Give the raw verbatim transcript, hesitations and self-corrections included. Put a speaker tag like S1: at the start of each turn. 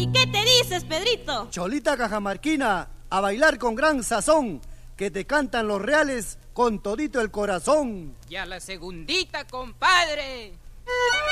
S1: ¿Y qué te dices, Pedrito?
S2: Cholita cajamarquina, a bailar con gran sazón, que te cantan los reales con todito el corazón.
S3: Y a la segundita, compadre.